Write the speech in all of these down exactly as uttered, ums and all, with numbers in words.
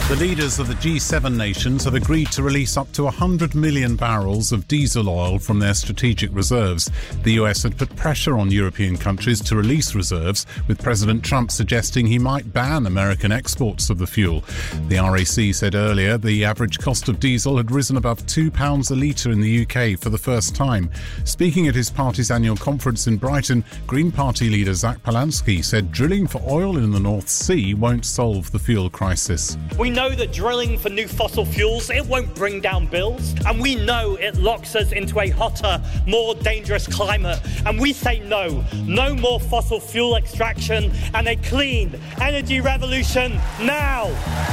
The leaders of the G seven nations have agreed to release up to one hundred million barrels of diesel oil from their strategic reserves. The U S had put pressure on European countries to release reserves, with President Trump suggesting he might ban American exports of the fuel. The R A C said earlier the average cost of diesel had risen above two pounds a litre in the U K for the first time. Speaking at his party's annual conference in Brighton, Green Party leader Zach Polansky said drilling for oil in the North Sea won't solve the fuel crisis. We know that drilling for new fossil fuels, it won't bring down bills. And we know it locks us into a hotter, more dangerous climate. And we say no. No more fossil fuel extraction and a clean energy revolution now.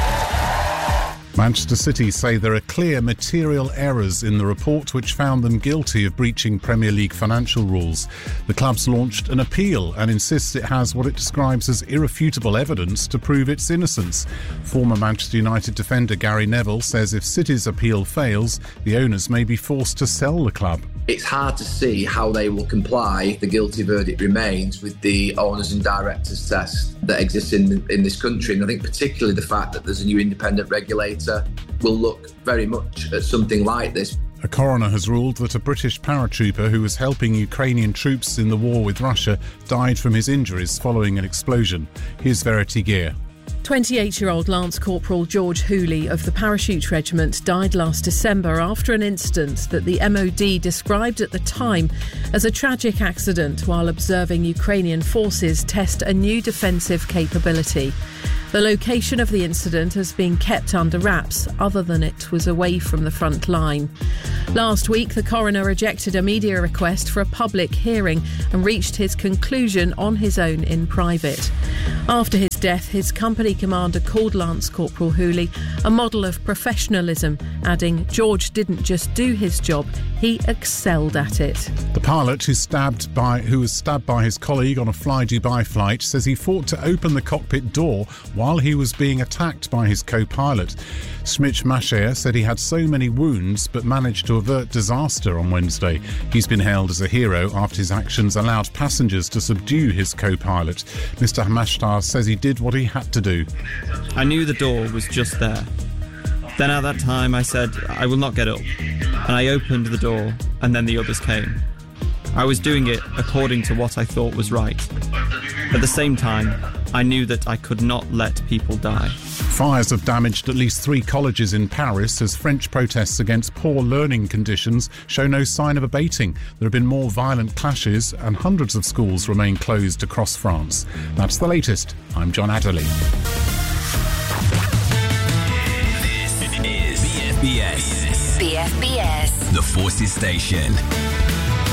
Manchester City say there are clear material errors in the report which found them guilty of breaching Premier League financial rules. The club's launched an appeal and insists it has what it describes as irrefutable evidence to prove its innocence. Former Manchester United defender Gary Neville says if City's appeal fails, the owners may be forced to sell the club. It's hard to see how they will comply if the guilty verdict remains with the owners and directors test that exists in, in this country. And I think particularly the fact that there's a new independent regulator will look very much at something like this. A coroner has ruled that a British paratrooper who was helping Ukrainian troops in the war with Russia died from his injuries following an explosion. Here's Verity Gear. twenty-eight-year-old Lance Corporal George Hooley of the Parachute Regiment died last December after an incident that the M O D described at the time as a tragic accident while observing Ukrainian forces test a new defensive capability. The location of the incident has been kept under wraps, other than it was away from the front line. Last week, the coroner rejected a media request for a public hearing and reached his conclusion on his own in private. After his death, his company commander called Lance Corporal Hooley a model of professionalism, adding, "George didn't just do his job, he excelled at it." The pilot who stabbed by who was stabbed by his colleague on a Fly Dubai flight says he fought to open the cockpit door while he was being attacked by his co-pilot. Smich Masher said he had so many wounds but managed to avert disaster on Wednesday. He's been hailed as a hero after his actions allowed passengers to subdue his co-pilot. Mister Hamashtar says he did what he had to do. I knew the door was just there. Then at that time I said, I will not get up. And I opened the door, and then the others came. I was doing it according to what I thought was right. At the same time, I knew that I could not let people die. Fires have damaged at least three colleges in Paris as French protests against poor learning conditions show no sign of abating. There have been more violent clashes and hundreds of schools remain closed across France. That's the latest. I'm John Adderley. This is B F B S. B F B S. The Forces Station.